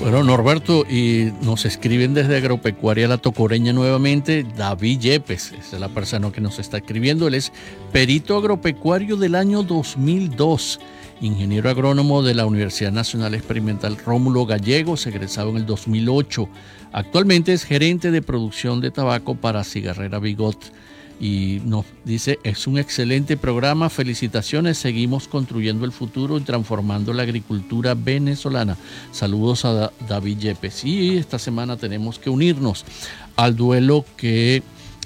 Bueno, Norberto, y nos escriben desde Agropecuaria La Tocoreña nuevamente, David Yepes, esa es la persona que nos está escribiendo. Él es perito agropecuario del año 2002, ingeniero agrónomo de la Universidad Nacional Experimental Rómulo Gallegos, egresado en el 2008. Actualmente es gerente de producción de tabaco para Cigarrera Bigot. Y nos dice, es un excelente programa, felicitaciones, seguimos construyendo el futuro y transformando la agricultura venezolana. Saludos a David Yepes. Y esta semana tenemos que unirnos al duelo que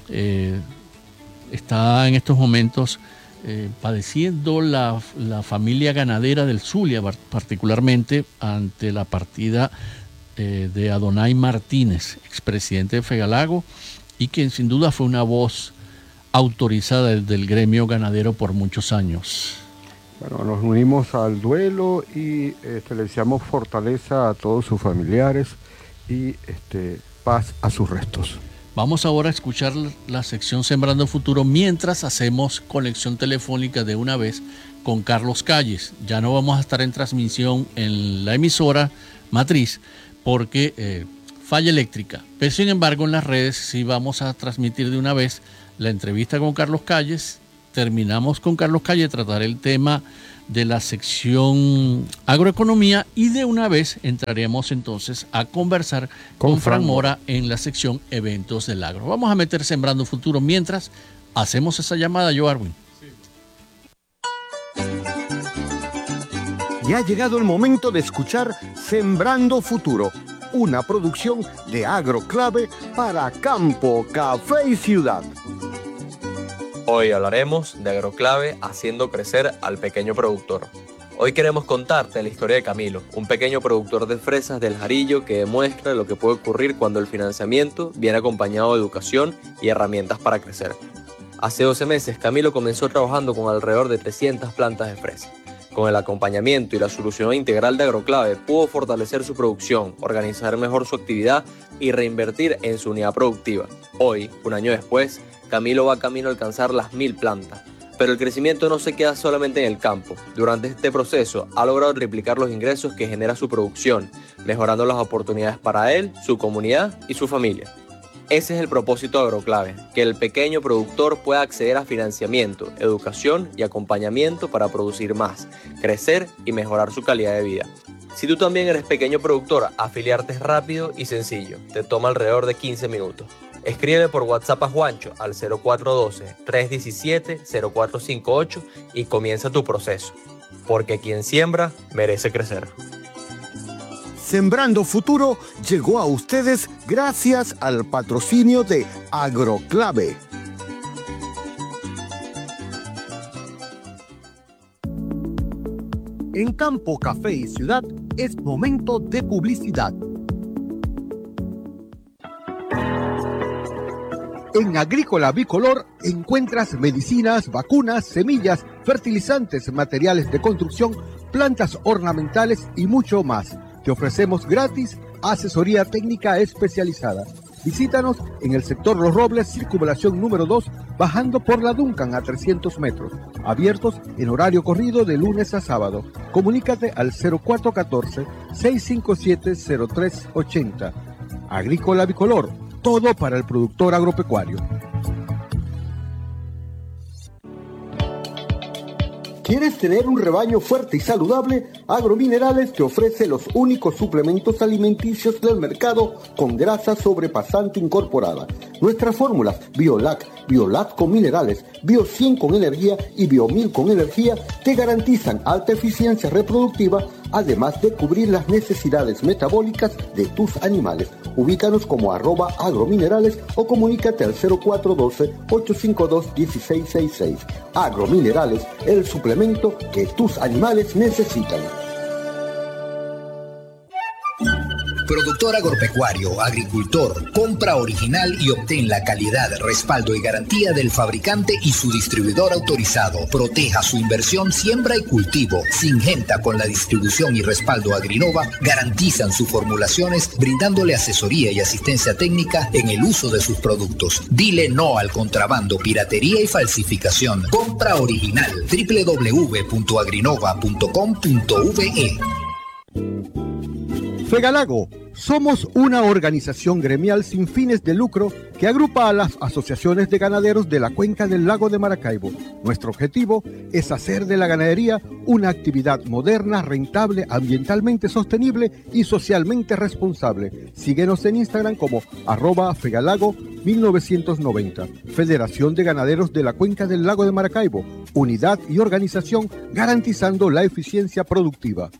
está en estos momentos padeciendo la familia ganadera del Zulia, particularmente ante la partida de Adonai Martínez, expresidente de Fegalago, y quien sin duda fue una voz autorizada del gremio ganadero por muchos años. Bueno, nos unimos al duelo y le deseamos fortaleza a todos sus familiares y paz a sus restos. Vamos ahora a escuchar la sección Sembrando Futuro mientras hacemos conexión telefónica de una vez con Carlos Calles. Ya no vamos a estar en transmisión en la emisora matriz porque falla eléctrica. Pero sin embargo en las redes sí vamos a transmitir de una vez la entrevista con Carlos Calles. Terminamos con Carlos Calles, tratar el tema de la sección agroeconomía y de una vez entraremos entonces a conversar con Fran Mora en la sección eventos del agro. Vamos a meter Sembrando Futuro mientras hacemos esa llamada, Joarwin. Ya ha llegado el momento de escuchar Sembrando Futuro, una producción de Agroclave para Campo, Café y Ciudad. Hoy hablaremos de Agroclave haciendo crecer al pequeño productor. Hoy queremos contarte la historia de Camilo, un pequeño productor de fresas del Jarillo que demuestra lo que puede ocurrir cuando el financiamiento viene acompañado de educación y herramientas para crecer. Hace 12 meses Camilo comenzó trabajando con alrededor de 300 plantas de fresa. Con el acompañamiento y la solución integral de Agroclave pudo fortalecer su producción, organizar mejor su actividad y reinvertir en su unidad productiva. Hoy, un año después, Camilo va camino a alcanzar las 1000 plantas. Pero el crecimiento no se queda solamente en el campo. Durante este proceso ha logrado triplicar los ingresos que genera su producción, mejorando las oportunidades para él, su comunidad y su familia. Ese es el propósito de Agroclave, que el pequeño productor pueda acceder a financiamiento, educación y acompañamiento para producir más, crecer y mejorar su calidad de vida. Si tú también eres pequeño productor, afiliarte es rápido y sencillo. Te toma alrededor de 15 minutos. Escribe por WhatsApp a Juancho al 0412-317-0458 y comienza tu proceso. Porque quien siembra merece crecer. Sembrando Futuro llegó a ustedes gracias al patrocinio de Agroclave. En Campo, Café y Ciudad es momento de publicidad. En Agrícola Bicolor encuentras medicinas, vacunas, semillas, fertilizantes, materiales de construcción, plantas ornamentales y mucho más. Te ofrecemos gratis asesoría técnica especializada. Visítanos en el sector Los Robles, circunvalación número 2, bajando por la Duncan a 300 metros. Abiertos en horario corrido de lunes a sábado. Comunícate al 0414-657-0380. Agrícola Bicolor, todo para el productor agropecuario. ¿Quieres tener un rebaño fuerte y saludable? Agrominerales te ofrece los únicos suplementos alimenticios del mercado con grasa sobrepasante incorporada. Nuestras fórmulas Biolac, Biolat con minerales, Bio100 con energía y Bio1000 con energía te garantizan alta eficiencia reproductiva, además de cubrir las necesidades metabólicas de tus animales. Ubícanos como @agrominerales o comunícate al 0412-852-1666. Agrominerales, el suplemento que tus animales necesitan. Productor agropecuario, agricultor, compra original y obtén la calidad, respaldo y garantía del fabricante y su distribuidor autorizado. Proteja su inversión, siembra y cultivo. Syngenta con la distribución y respaldo Agrinova garantizan sus formulaciones, brindándole asesoría y asistencia técnica en el uso de sus productos. Dile no al contrabando, piratería y falsificación. Compra original. www.agrinova.com.ve. Fegalago. Somos una organización gremial sin fines de lucro que agrupa a las asociaciones de ganaderos de la cuenca del lago de Maracaibo. Nuestro objetivo es hacer de la ganadería una actividad moderna, rentable, ambientalmente sostenible y socialmente responsable. Síguenos en Instagram como @Fegalago1990. Federación de Ganaderos de la Cuenca del Lago de Maracaibo. Unidad y organización garantizando la eficiencia productiva.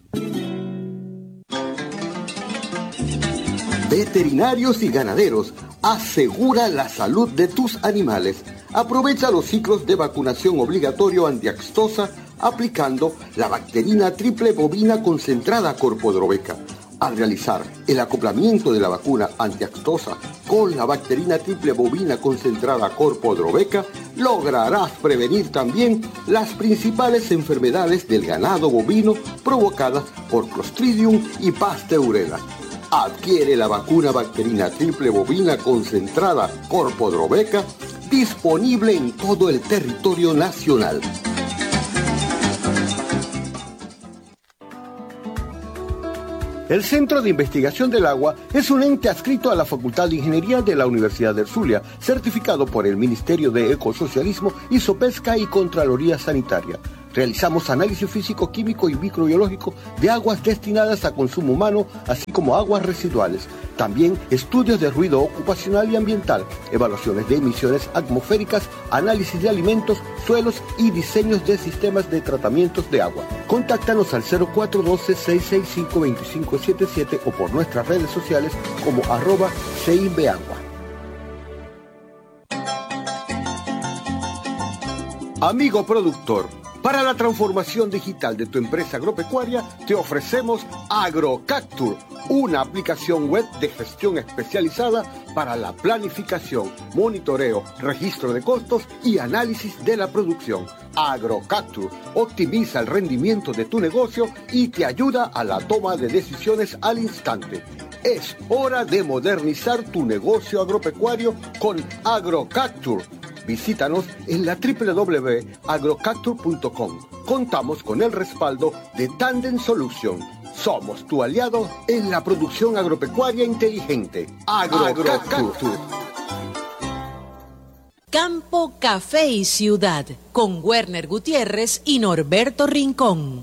Veterinarios y ganaderos, asegura la salud de tus animales. Aprovecha los ciclos de vacunación obligatorio antiaxtosa aplicando la bacterina triple bovina concentrada Corpodroveca. Al realizar el acoplamiento de la vacuna antiaxtosa con la bacterina triple bovina concentrada Corpodroveca, lograrás prevenir también las principales enfermedades del ganado bovino provocadas por Clostridium y Pasteurella. Adquiere la vacuna bacterina triple bovina concentrada Corpodroveca, disponible en todo el territorio nacional. El Centro de Investigación del Agua es un ente adscrito a la Facultad de Ingeniería de la Universidad del Zulia, certificado por el Ministerio de Ecosocialismo, Isopesca y Contraloría Sanitaria. Realizamos análisis físico, químico y microbiológico de aguas destinadas a consumo humano, así como aguas residuales. También estudios de ruido ocupacional y ambiental, evaluaciones de emisiones atmosféricas, análisis de alimentos, suelos y diseños de sistemas de tratamientos de agua. Contáctanos al 0412-665-2577 o por nuestras redes sociales como @CIMBEAGUA. Amigo productor, para la transformación digital de tu empresa agropecuaria, te ofrecemos AgroCapture, una aplicación web de gestión especializada para la planificación, monitoreo, registro de costos y análisis de la producción. AgroCapture optimiza el rendimiento de tu negocio y te ayuda a la toma de decisiones al instante. Es hora de modernizar tu negocio agropecuario con AgroCapture. Visítanos en la www.agrocapture.com. Contamos con el respaldo de Tandem Solution. Somos tu aliado en la producción agropecuaria inteligente. AgroCapture. Campo, Café y Ciudad, con Werner Gutiérrez y Norberto Rincón.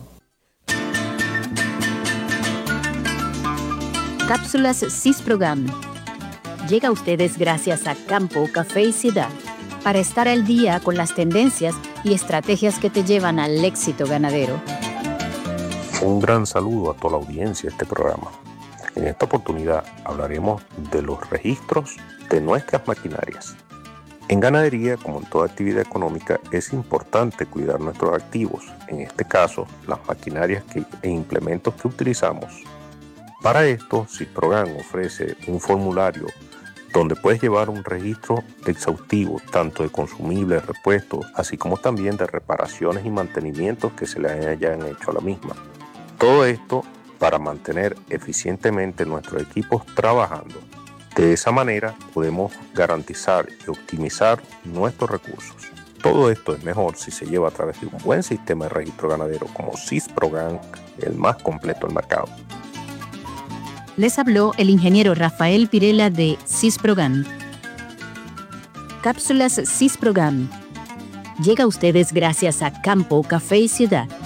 Cápsulas Cisprogram. Llega a ustedes gracias a Campo, Café y Ciudad, para estar al día con las tendencias y estrategias que te llevan al éxito ganadero. Un gran saludo a toda la audiencia de este programa. En esta oportunidad hablaremos de los registros de nuestras maquinarias. En ganadería, como en toda actividad económica, es importante cuidar nuestros activos, en este caso, las maquinarias e implementos que utilizamos. Para esto, Cisprogram ofrece un formulario donde puedes llevar un registro exhaustivo tanto de consumibles, repuestos, así como también de reparaciones y mantenimientos que se le hayan hecho a la misma. Todo esto para mantener eficientemente nuestros equipos trabajando. De esa manera podemos garantizar y optimizar nuestros recursos. Todo esto es mejor si se lleva a través de un buen sistema de registro ganadero como Cisprogram, el más completo del mercado. Les habló el ingeniero Rafael Pirela de Cisprogram. Cápsulas Cisprogram. Llega a ustedes gracias a Campo, Café y Ciudad,